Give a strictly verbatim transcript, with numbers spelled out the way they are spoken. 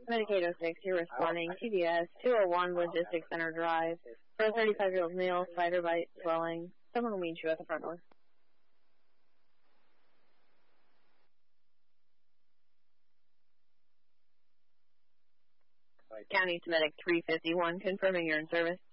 Medicaid oh six, you're responding. T D S two oh one Logistics Center Drive. For a thirty-five-year-old male, spider bite, swelling. Someone will meet you at the front door. County Medic three fifty-one, confirming you're in service.